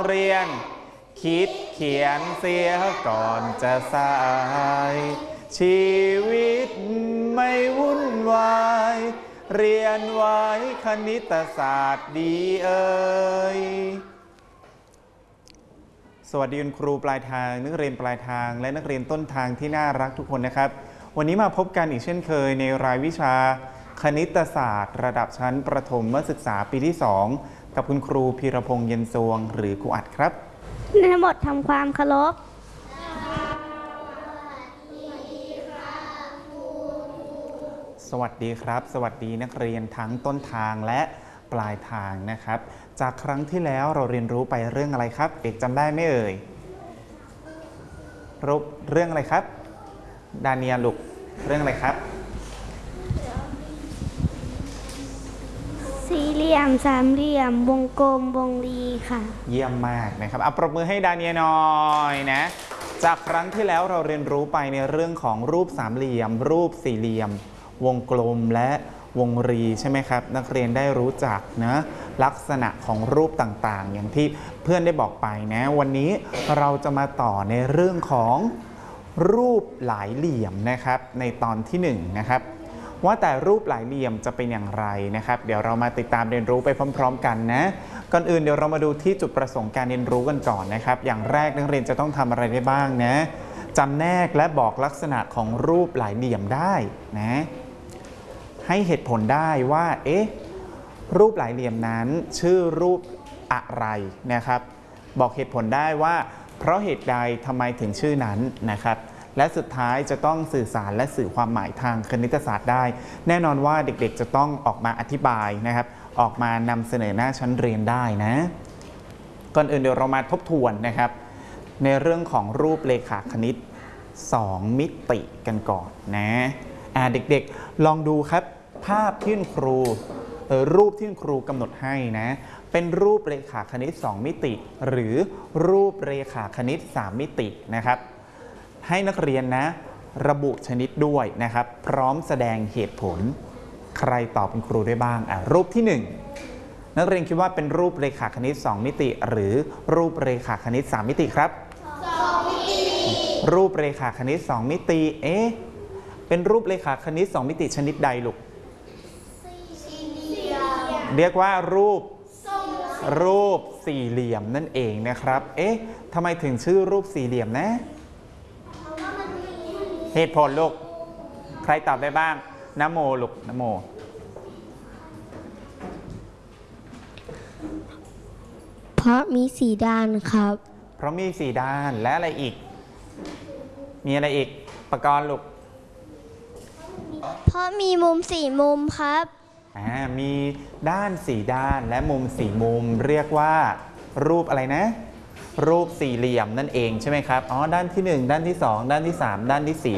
เรียนคิดเขียนเสียก่อนจะสายชีวิตไม่วุ่นวายเรียนไว้คณิตศาสตร์ดีเอ่ยสวัสดีคุณครูปลายทางนักเรียนปลายทางและนักเรียนต้นทางที่น่ารักทุกคนนะครับวันนี้มาพบกันอีกเช่นเคยในรายวิชาคณิตศาสตร์ระดับชั้นประถมศึกษาปีที่2กับคุณครูพีรพงษ์เย็นสวงหรือครูอัดครับในบททำความเคารพสวัสดีครับสวัสดีนักเรียนทั้งต้นทางและปลายทางนะครับจากครั้งที่แล้วเราเรียนรู้ไปเรื่องอะไรครับเด็กจำได้ไหมเอ่ยเรื่องอะไรครับดาเนียลูกเรื่องอะไรครับสี่เหลี่ยมสามเหลี่ยมวงกลมวงรีค่ะเยี่ยมมากนะครับเอาปรบมือให้ดาเนียหน่อยนะจากครั้งที่แล้วเราเรียนรู้ไปในเรื่องของรูปสามเหลี่ยมรูปสี่เหลี่ยมวงกลมและวงรีใช่ไหมครับนักเรียนได้รู้จักนะลักษณะของรูปต่างๆอย่างที่เพื่อนได้บอกไปนะวันนี้เราจะมาต่อในเรื่องของรูปหลายเหลี่ยมนะครับในตอนที่1นะครับว่าแต่รูปหลายเหลี่ยมจะเป็นอย่างไรนะครับเดี๋ยวเรามาติดตามเรียนรู้ไปพร้อมๆกันนะก่อนอื่นเดี๋ยวเรามาดูที่จุดประสงค์การเรียนรู้กันก่อนนะครับอย่างแรกนักเรียนจะต้องทำอะไรได้บ้างนะจำแนกและบอกลักษณะของรูปหลายเหลี่ยมได้นะให้เหตุผลได้ว่ารูปหลายเหลี่ยมนั้นชื่อรูปอะไรนะครับบอกเหตุผลได้ว่าเพราะเหตุใดทำไมถึงชื่อนั้นนะครับและสุดท้ายจะต้องสื่อสารและสื่อความหมายทางคณิตศาสตร์ได้แน่นอนว่าเด็กๆจะต้องออกมาอธิบายนะครับออกมานำเสนอหน้าชั้นเรียนได้นะก่อนอื่นเดี๋ยวเรามาทบทวนนะครับในเรื่องของรูปเรขาคณิต2มิติกันก่อนนะเด็กๆลองดูครับภาพที่ครูรูปที่ครูกำหนดให้นะเป็นรูปเรขาคณิต2มิติหรือรูปเรขาคณิต3มิตินะครับให้นักเรียนนะระบุชนิดด้วยนะครับพร้อมแสดงเหตุผลใครตอบเป็นครูได้บ้างรูปที่1นักเรียนคิดว่าเป็นรูปเรขาคณิต2มิติหรือรูปเรขาคณิต3มิติครับ2มิติรูปเรขาคณิต2มิติเป็นรูปเรขาคณิต2มิติชนิดใดลูกเรียกว่ารูปสี่เหลี่ยมนั่นเองนะครับทำไมถึงชื่อรูปสี่เหลี่ยมนะเหตุผลลูกใครตอบได้บ้างนะโมลูกนะโมเพราะมี4ด้านครับเพราะมี4ด้านและอะไรอีกมีอะไรอีกปกรณ์ลูกเพราะมีมุม4มุมครับมีด้าน4ด้านและมุม4มุมเรียกว่ารูปอะไรนะรูปสี่เหลี่ยมนั่นเองใช่ไหมครับด้านที่1ด้านที่2ด้านที่3ด้านที่